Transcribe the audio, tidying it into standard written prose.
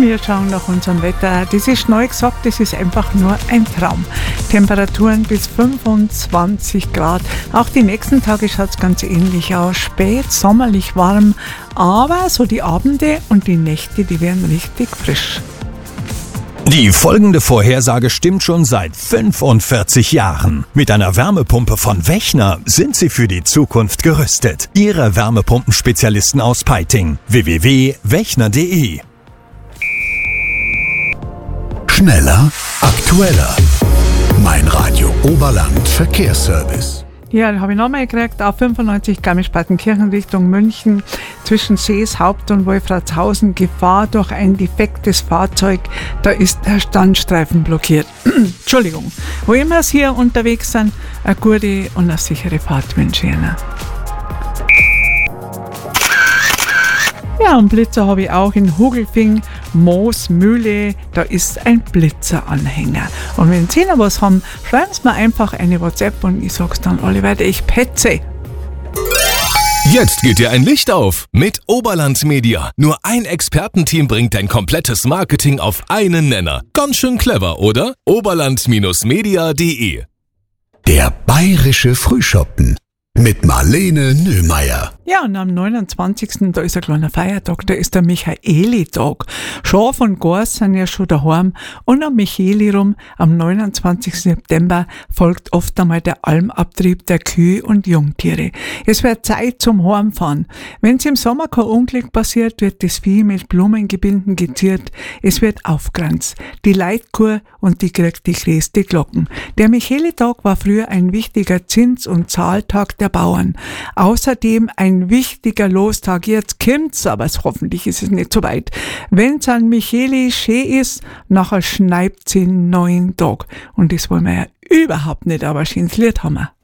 Wir schauen nach unserem Wetter. Das ist neu gesagt, das ist einfach nur ein Traum. Temperaturen bis 25 Grad. Auch die nächsten Tage schaut es ganz ähnlich aus. Spät, sommerlich warm, aber so die Abende und die Nächte, die werden richtig frisch. Die folgende Vorhersage stimmt schon seit 45 Jahren. Mit einer Wärmepumpe von Wechner sind Sie für die Zukunft gerüstet. Ihre Wärmepumpenspezialisten aus Peiting. www.wechner.de. Schneller, aktueller. Mein Radio Oberland Verkehrsservice. Ja, da habe ich nochmal gekriegt, auf 95 Garmisch-Partenkirchen Richtung München zwischen Seeshaupt und Wolfratshausen Gefahr durch ein defektes Fahrzeug. Da ist der Standstreifen blockiert. Entschuldigung. Wo immer Sie hier unterwegs sind, eine gute und eine sichere Fahrt wünsche ich Ihnen. Ja, und Blitzer habe ich auch in Hugelfing, Moosmühle, da ist ein Blitzeranhänger. Und wenn Sie noch was haben, schreiben Sie mir einfach eine WhatsApp und ich sag's dann alle weiter, ich petze. Jetzt geht dir ein Licht auf mit Oberland Media. Nur ein Expertenteam bringt dein komplettes Marketing auf einen Nenner. Ganz schön clever, oder? Oberland-media.de. Der bayerische Frühschoppen mit Marlene Nöhmeier. Ja, und am 29. da ist ein kleiner Feiertag, da ist der Michaeli-Tag. Schaf und Gors sind ja schon daheim und am Michaeli rum, am 29. September, folgt oft einmal der Almabtrieb der Kühe und Jungtiere. Es wird Zeit zum Heimfahren. Wenn es im Sommer kein Unglück passiert, wird das Vieh mit Blumengebinden geziert. Es wird aufgeranzt. Die Leitkur und die kriegt die größte Glocken. Der Michaeli-Tag war früher ein wichtiger Zins- und Zahltag der Bauern. Außerdem ein wichtiger Lostag. Jetzt kommt's, aber hoffentlich ist es nicht so weit. Wenn's an Michaeli schön ist, nachher schneibt's den neuen Tag. Und das wollen wir ja überhaupt nicht, aber schönes Lied haben wir.